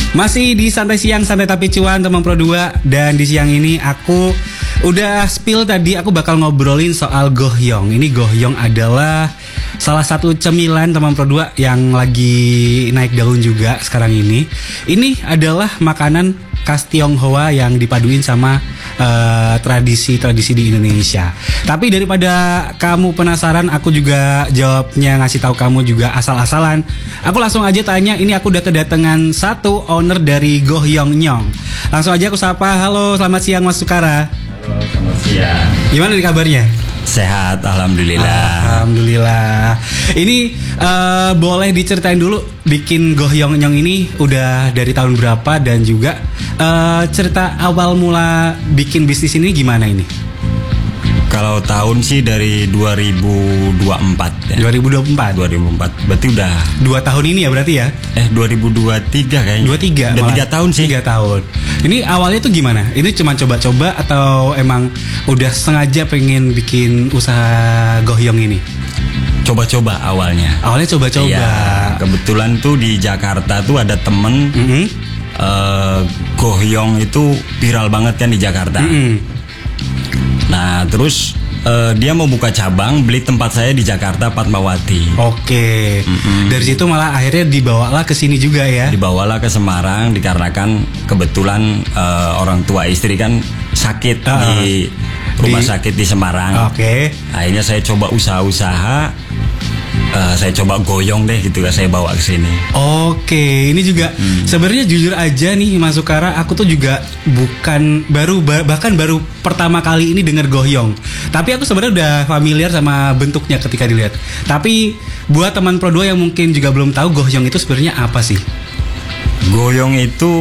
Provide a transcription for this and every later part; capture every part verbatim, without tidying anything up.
Masih di Santai Siang, Santai Tapi Cuan teman Pro dua. Dan di siang ini aku udah spill tadi, aku bakal ngobrolin soal gohyong. Ini gohyong adalah salah satu cemilan teman Pro dua yang lagi naik daun juga sekarang ini. Ini adalah makanan khas Tionghoa yang dipaduin sama uh, tradisi-tradisi di Indonesia. Tapi daripada kamu penasaran, aku juga jawabnya ngasih tahu kamu juga asal-asalan. Aku langsung aja tanya, ini aku udah kedatangan satu owner dari Gohyong Nyong. Langsung aja aku sapa, halo selamat siang Mas Sukara. Halo selamat siang. Gimana nih kabarnya? Sehat, alhamdulillah. Alhamdulillah. Ini uh, boleh diceritain dulu bikin Gohyong Nyong ini udah dari tahun berapa, dan juga uh, cerita awal mula bikin bisnis ini gimana ini? Kalau tahun sih dari dua ribu dua puluh empat ya. dua ribu dua puluh empat. dua ribu empat. Berarti udah dua tahun ini ya berarti ya? Eh dua ribu dua puluh tiga kayaknya. dua puluh tiga. Udah tiga tahun sih. tiga tahun. Ini awalnya tuh gimana? Ini cuma coba-coba atau emang udah sengaja pengen bikin usaha Gohyong ini? Coba-coba awalnya. Awalnya coba-coba. Iya, kebetulan tuh di Jakarta tuh ada temen Mm-hmm. uh, Gohyong itu viral banget kan di Jakarta. Mm-hmm. Nah terus uh, dia mau buka cabang, beli tempat saya di Jakarta, Fatmawati. Oke. Mm-mm. Dari situ malah akhirnya dibawalah ke sini juga ya. Dibawalah ke Semarang dikarenakan kebetulan uh, orang tua istri kan sakit uh, di rumah di, sakit di Semarang. Oke. Akhirnya saya coba usaha-usaha. Uh, saya coba goyong deh gitu kan, saya bawa ke sini. Oke, ini juga hmm. sebenarnya jujur aja nih Mas Sukara, aku tuh juga bukan baru bahkan baru pertama kali ini dengar gohyong. Tapi aku sebenarnya udah familiar sama bentuknya ketika dilihat. Tapi buat teman Pro dua yang mungkin juga belum tahu, gohyong itu sebenarnya apa sih? Goyong itu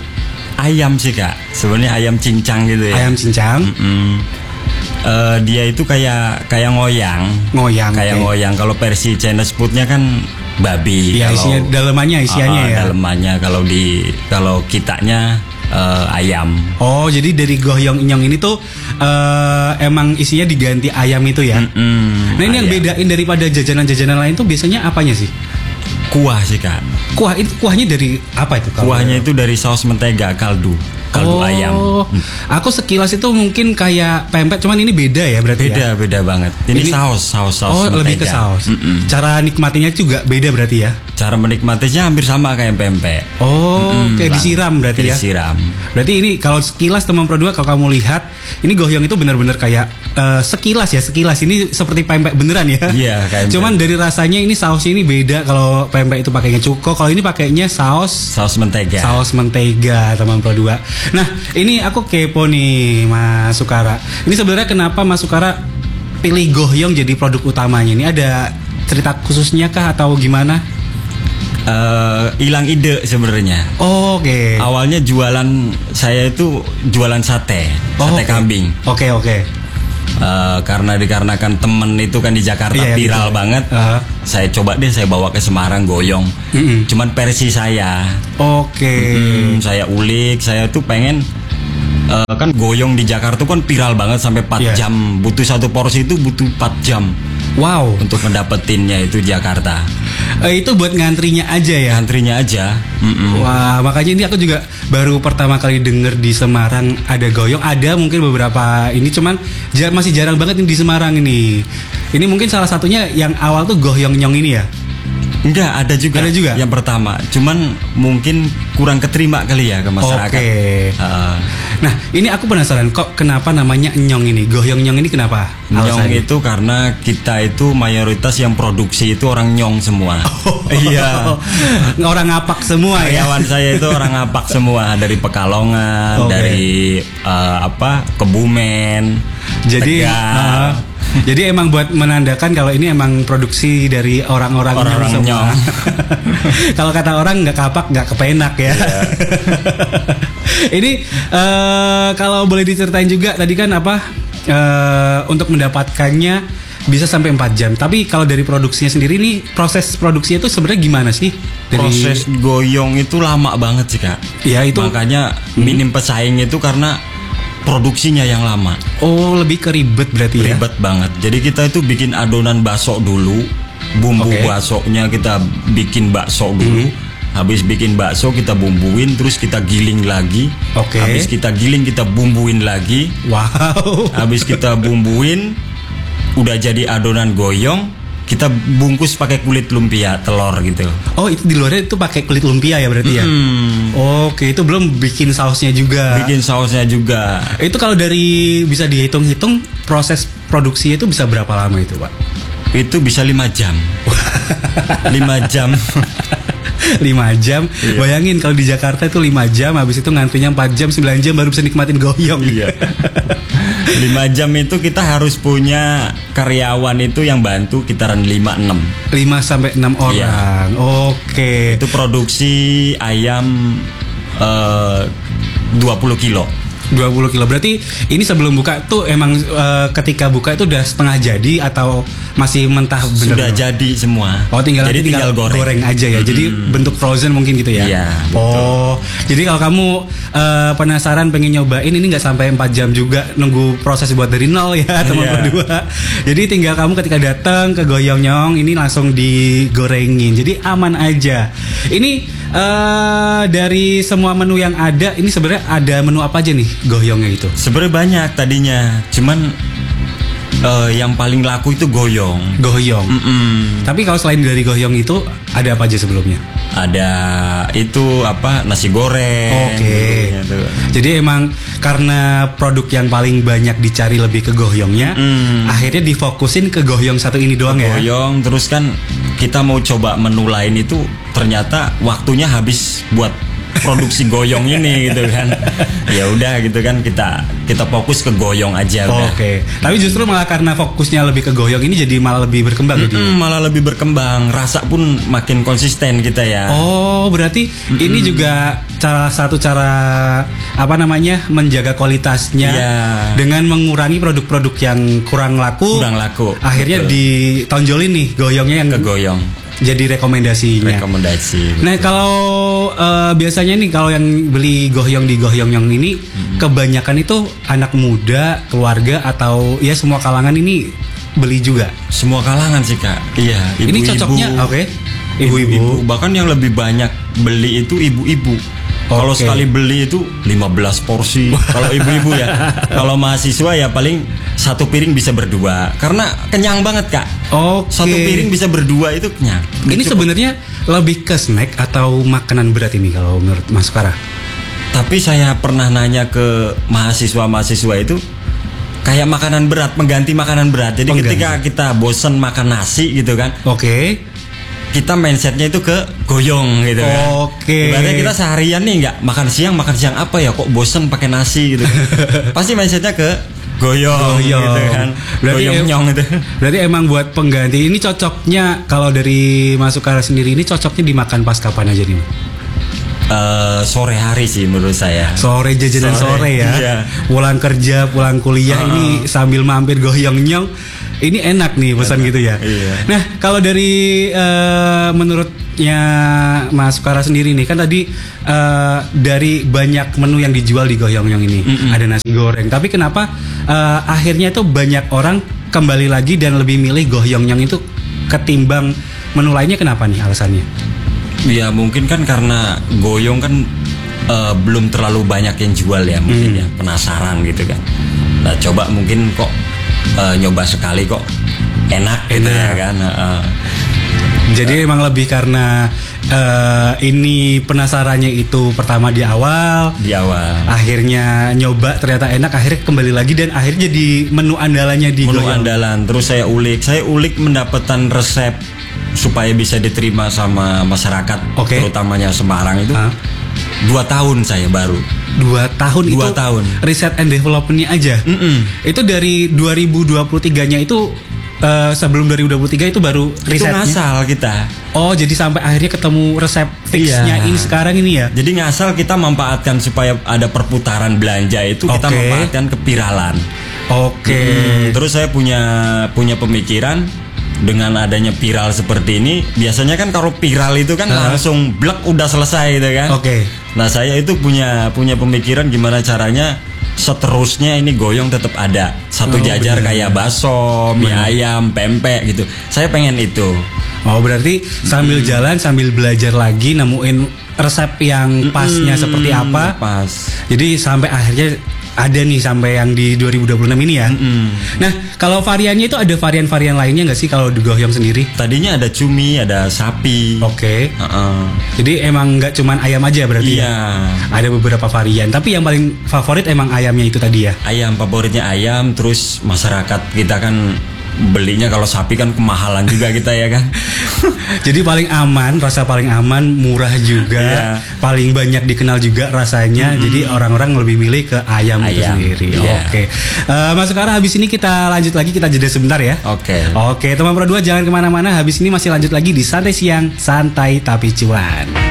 ayam sih Kak. Sebenarnya ayam cincang gitu ya. Ayam cincang. Mm-mm. Uh, dia itu kayak kayak ngoyang, ngoyang, kayak okay. ngoyang. Kalau versi Chinese foodnya kan babi. Ya, kalau, isinya dalemannya isiannya uh, ya. Dalemannya kalau di kalau kitanya uh, ayam. Oh, jadi dari Gohyong Nyong ini tuh uh, emang isinya diganti ayam itu ya. Mm-mm, nah ini ayam. yang bedain daripada jajanan-jajanan lain tuh biasanya apanya sih? Kuah sih Kak. Kuah itu kuahnya dari apa itu? Kuahnya itu dari saus mentega, kaldu. Kaldu oh, ayam. Hmm. Aku sekilas itu mungkin kayak pempek, cuman ini beda ya berarti beda, ya? Beda banget. Ini, ini saus, saus, saus oh, mentega. Lebih ke saus. Mm-mm. Cara nikmatinya juga beda berarti ya? Cara menikmatinya hampir sama kayak pempek. Oh, mm-mm, kayak disiram berarti ya? Disiram. Berarti ini kalau sekilas teman Pro dua, kalau kamu lihat, ini gohyong itu benar-benar kayak uh, sekilas ya, sekilas ini seperti pempek beneran ya? Iya, kayak cuman dari rasanya ini sausnya ini beda. Kalau pempek itu pakainya cuko, kalau ini pakainya saus saus mentega. Saus mentega teman Pro dua. Nah, ini aku kepo nih Mas Sukara. Ini sebenarnya kenapa Mas Sukara pilih gohyong jadi produk utamanya? Ini ada cerita khususnya kah atau gimana? Hilang uh, ide sebenarnya. Oh, oke. Okay. Awalnya jualan saya itu jualan sate, oh, sate okay. kambing. Oke okay, oke. Okay. Uh, karena dikarenakan temen itu kan di Jakarta iya, viral gitu. banget, uh. saya coba deh saya bawa ke Semarang goyong. Mm-mm. Cuman versi saya. Oke. Okay. Mm-mm, saya ulik, saya tuh pengen uh, kan goyong di Jakarta kan viral banget sampai empat yeah. jam. Butuh satu porsi itu butuh empat jam. Wow. Untuk mendapetinnya itu Jakarta. Eh, itu buat ngantrinya aja ya? Ngantrinya aja. Mm-mm. Wah, makanya ini aku juga baru pertama kali denger di Semarang ada goyong. Ada mungkin beberapa ini, cuman jar- masih jarang banget di Semarang ini. Ini mungkin salah satunya yang awal tuh Gohyong Nyong ini ya? Enggak, ada juga. Ada juga? Yang pertama, cuman mungkin kurang keterima kali ya ke masyarakat. Oke. Okay. Uh, nah, ini aku penasaran kok kenapa namanya Nyong ini? Gohyong Nyong ini kenapa? Nyong alasannya? itu karena kita itu mayoritas yang produksi itu orang Nyong semua. Oh, iya. Orang ngapak semua ya. Karyawan saya itu orang ngapak semua, dari Pekalongan, okay. dari uh, apa? Kebumen. Jadi uh, jadi emang buat menandakan kalau ini emang produksi dari orang-orang orang-orang Nyong semua. Kalau kata orang nggak kapak nggak kepenak ya. Yeah. Ini uh, kalau boleh diceritain juga tadi kan apa uh, untuk mendapatkannya bisa sampai empat jam. Tapi kalau dari produksinya sendiri nih, proses produksinya itu sebenarnya gimana sih? Dari... Proses goyong itu lama banget sih Kak. Ya itu. Makanya minim pesaing itu karena produksinya yang lama. Oh, lebih ke ribet berarti ya? Ribet banget. Jadi kita itu bikin adonan bakso dulu, bumbu okay. baksonya kita bikin bakso dulu. Mm-hmm. habis bikin bakso kita bumbuin, terus kita giling lagi. Oke. Habis kita giling kita bumbuin lagi. Wow. Habis kita bumbuin, udah jadi adonan goyong, kita bungkus pakai kulit lumpia telur gitu. Oh, itu di luarnya itu pakai kulit lumpia ya berarti ya? Hmm. Oke, itu belum bikin sausnya juga. Bikin sausnya juga. Itu kalau dari bisa dihitung-hitung proses produksinya itu bisa berapa lama itu, Pak? Itu bisa lima jam. lima jam. lima jam. Iya. Bayangin kalau di Jakarta itu lima jam, habis itu ngantrinya empat jam, sembilan jam baru bisa nikmatin goyong. Iya. lima jam itu kita harus punya karyawan itu yang bantu kitaran lima enam. lima sampai enam orang. Iya. Oke. Itu produksi ayam uh, dua puluh kilo. dua puluh kilo. Berarti ini sebelum buka tuh emang uh, ketika buka itu udah setengah jadi atau masih mentah bener? Sudah jadi semua. Oh, tinggal jadi nanti tinggal, tinggal goreng. goreng aja ya. Hmm. Jadi bentuk frozen mungkin gitu ya. Iya. Oh, jadi kalau kamu uh, penasaran pengen nyobain ini nggak sampai empat jam juga nunggu proses buat dari nol ya teman Iya. berdua. Jadi tinggal kamu ketika datang ke Goyong-Nyong ini langsung digorengin. Jadi aman aja. Ini uh, dari semua menu yang ada ini sebenarnya ada menu apa aja nih goyongnya itu? Sebenarnya banyak tadinya, cuman uh, yang paling laku itu goyong. Goyong. Mm-mm. Tapi kalau selain dari goyong itu ada apa aja sebelumnya? Ada itu apa nasi goreng. Oke. Gitu. Jadi emang karena produk yang paling banyak dicari lebih ke goyongnya, Mm. akhirnya difokusin ke goyong satu ini doang ya. Goyong, terus kan kita mau coba menu lain itu ternyata waktunya habis buat produksi goyong ini gitu kan. Ya udah gitu kan kita kita fokus ke goyong aja udah. Oke. Tapi justru malah karena fokusnya lebih ke goyong ini jadi malah lebih berkembang jadi. Mm-mm, malah lebih berkembang, rasa pun makin konsisten kita ya. Oh, berarti Mm-mm. ini juga salah satu cara apa namanya menjaga kualitasnya Yeah. dengan mengurangi produk-produk yang kurang laku. Kurang laku. Akhirnya Betul. ditonjolin nih goyongnya yang Ke goyong. jadi rekomendasinya. Rekomendasi. Nah kalau uh, biasanya nih kalau yang beli goyong di Goyong-Nyong ini Hmm. kebanyakan itu anak muda, keluarga atau ya semua kalangan ini beli juga. Semua kalangan sih kak. Iya. Ibu-ibu, Ini cocoknya oke. Ibu-ibu. Bahkan yang lebih banyak beli itu ibu-ibu. Kalau Oke. sekali beli itu lima belas porsi. Kalau ibu-ibu ya. Kalau mahasiswa ya paling satu piring bisa berdua. Karena kenyang banget kak. Oke. Satu piring bisa berdua itu kenyang. Ini Cukup. sebenarnya lebih ke snack atau makanan berat ini kalau menurut Mas Farah? Tapi saya pernah nanya ke mahasiswa-mahasiswa itu kayak makanan berat, mengganti makanan berat. Jadi Pengganti. ketika kita bosen makan nasi gitu kan, Oke. kita mindsetnya itu ke goyong gitu kan. Oke. Ibaratnya kita seharian nih nggak makan siang, makan siang apa ya? Kok bosen pakai nasi gitu. Pasti mindsetnya ke goyong, Goyong. gitu kan. Berarti Goyong em- nyong itu. Berarti emang buat pengganti ini cocoknya kalau dari Mas Sukara sendiri ini cocoknya dimakan pas kapan aja nih? Eh, sore hari sih menurut saya. Sore jajanan sore, Sore, ya. iya. Pulang kerja, pulang kuliah Uh-uh. ini sambil mampir Goyong-Nyong. Ini enak nih pesan gitu ya. Iya. Nah, kalau dari eh, menurutnya Mas Sukara sendiri nih kan tadi eh, dari banyak menu yang dijual di Goyong-Nyong ini Mm-mm. ada nasi goreng. Tapi kenapa eh, akhirnya itu banyak orang kembali lagi dan lebih milih Goyong-Nyong itu ketimbang menu lainnya, kenapa nih alasannya? Ya mungkin kan karena goyong kan eh, belum terlalu banyak yang jual ya mungkin Hmm. ya, penasaran gitu kan. Nah coba mungkin kok eh, nyoba sekali kok enak gitu Enak. ya kan. Heeh. Jadi emang lebih karena eh, ini penasarannya itu pertama di awal, Di awal akhirnya nyoba ternyata enak, akhirnya kembali lagi dan akhirnya jadi menu andalannya di menu Goyong. andalan. Terus saya ulik, saya ulik mendapatkan resep supaya bisa diterima sama masyarakat, Oke. terutamanya Semarang itu. Hah? Dua tahun saya baru. Dua tahun Dua itu tahun. riset and developmentnya aja. Mm-mm. Itu dari dua ribu dua puluh tiga-nya itu eh, sebelum dua ribu dua puluh tiga itu baru Itu risetnya. ngasal kita. Oh, jadi sampai akhirnya ketemu resep fixnya Iya. ini sekarang ini ya. Jadi ngasal kita manfaatkan supaya ada perputaran belanja itu kita Oke. manfaatkan kepiralan. Oke. Hmm, terus saya punya punya pemikiran dengan adanya viral seperti ini, biasanya kan kalau viral itu kan Hah? langsung blek udah selesai gitu kan. Oke. Nah, saya itu punya punya pemikiran gimana caranya seterusnya ini goyong tetap ada. Satu Oh, jajar benar. kayak bakso, mie Benar. ayam, pempek gitu. Saya pengen itu. Oh berarti sambil Mm-mm. jalan sambil belajar lagi nemuin resep yang pasnya Mm-mm, seperti apa. Pas. Jadi sampai akhirnya ada nih sampai yang di dua ribu dua puluh enam ini ya. Mm-mm. Nah kalau variannya itu ada varian-varian lainnya nggak sih kalau di gohyong sendiri? Tadinya ada cumi, ada sapi. Oke. Heeh. Jadi emang nggak cuman ayam aja berarti Iya. ya? Ada beberapa varian. Tapi yang paling favorit emang ayamnya itu tadi ya? Ayam favoritnya ayam, terus masyarakat kita kan belinya kalau sapi kan kemahalan juga kita ya kan. Jadi paling aman, rasa paling aman, murah juga, Iya. paling banyak dikenal juga rasanya. Mm-hmm. Jadi orang-orang lebih milih ke ayam, itu Ayam, sendiri. iya. Oke, Eh, Mas sekarang habis ini kita lanjut lagi, kita jeda sebentar ya. Oke. Oke, teman Pro dua jangan kemana-mana. Habis ini masih lanjut lagi di Santai Siang, santai tapi cuan.